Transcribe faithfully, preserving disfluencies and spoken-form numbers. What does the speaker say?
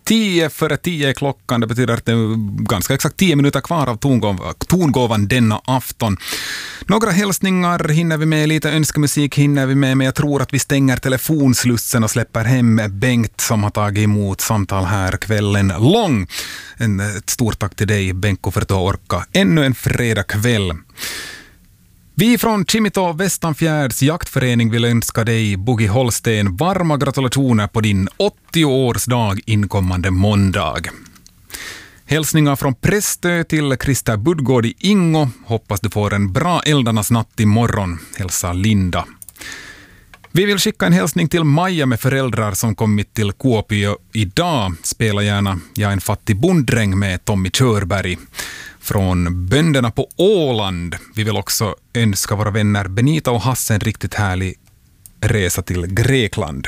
Tio före tio är klockan. Det betyder att det är ganska exakt tio minuter kvar av tongåvan, tongåvan denna afton. Några hälsningar hinner vi med, lite önskemusik hinner vi med, men jag tror att vi stänger telefonslussen och släpper hem Bengt som har tagit emot samtal här kvällen lång. En, ett stort tack till dig, Benko, för att du har orkat ännu en fredagkväll. Vi från Kimito Västanfjärds jaktförening vill önska dig, Buggi Holsten, varma gratulationer på din åttio-årsdag inkommande måndag. Hälsningar från Prästö till Christer Budgård i Ingo. Hoppas du får en bra eldarnas natt imorgon. Hälsa Linda. Vi vill skicka en hälsning till Maja med föräldrar som kommit till Kuopio idag. Spela gärna Jag är en fattig bonddräng med Tommy Körberg. Från bönderna på Åland. Vi vill också önska våra vänner Benita och Hasse en riktigt härlig resa till Grekland.